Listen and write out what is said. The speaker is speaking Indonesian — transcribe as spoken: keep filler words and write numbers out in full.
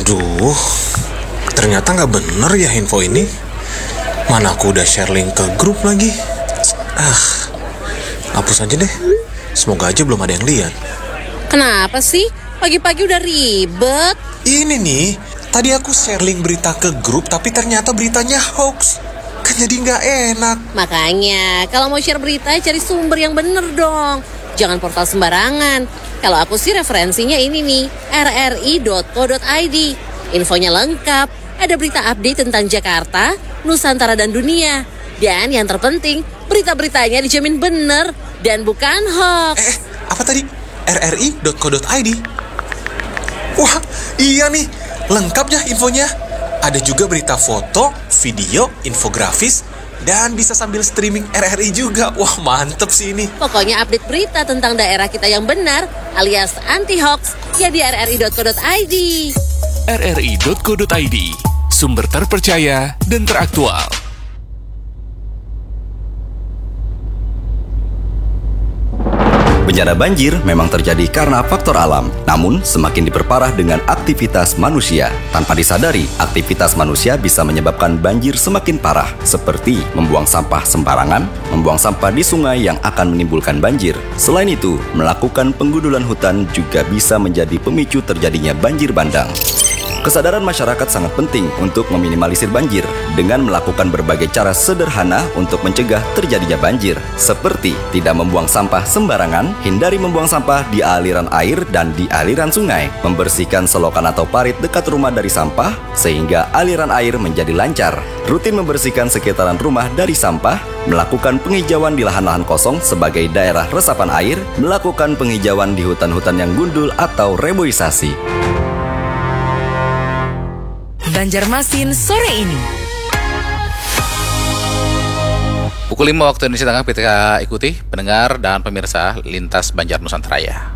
Aduh, ternyata nggak bener ya info ini. Mana aku udah share link ke grup lagi. Ah, hapus aja deh. Semoga aja belum ada yang lihat. Kenapa sih? Pagi-pagi udah ribet. Ini nih, tadi aku share link berita ke grup, tapi ternyata beritanya hoax. Kan jadi nggak enak. Makanya, kalau mau share berita, cari sumber yang bener dong. Jangan portal sembarangan. Kalau aku sih referensinya ini nih, r r i dot co dot i d. Infonya lengkap, ada berita update tentang Jakarta, Nusantara dan dunia. Dan yang terpenting, berita-beritanya dijamin bener dan bukan hoax. Eh, apa tadi? r r i dot co dot i d. Wah, iya nih, lengkap ya infonya. Ada juga berita foto, video, infografis, dan bisa sambil streaming R R I juga. Wah, mantep sih ini. Pokoknya update berita tentang daerah kita yang benar, alias anti-hoax, ya di r r i dot co dot i d. r r i dot co dot i d, sumber terpercaya dan teraktual. Bencana banjir memang terjadi karena faktor alam, namun semakin diperparah dengan aktivitas manusia. Tanpa disadari, aktivitas manusia bisa menyebabkan banjir semakin parah, seperti membuang sampah sembarangan, membuang sampah di sungai yang akan menimbulkan banjir. Selain itu, melakukan penggundulan hutan juga bisa menjadi pemicu terjadinya banjir bandang. Kesadaran masyarakat sangat penting untuk meminimalisir banjir dengan melakukan berbagai cara sederhana untuk mencegah terjadinya banjir, seperti tidak membuang sampah sembarangan, hindari membuang sampah di aliran air dan di aliran sungai, membersihkan selokan atau parit dekat rumah dari sampah sehingga aliran air menjadi lancar, rutin membersihkan sekitaran rumah dari sampah, melakukan penghijauan di lahan-lahan kosong sebagai daerah resapan air, melakukan penghijauan di hutan-hutan yang gundul atau reboisasi. Banjarmasin sore ini. Pukul lima waktu Indonesia Tengah, kita ikuti pendengar dan pemirsa Lintas Banjar Nusantara.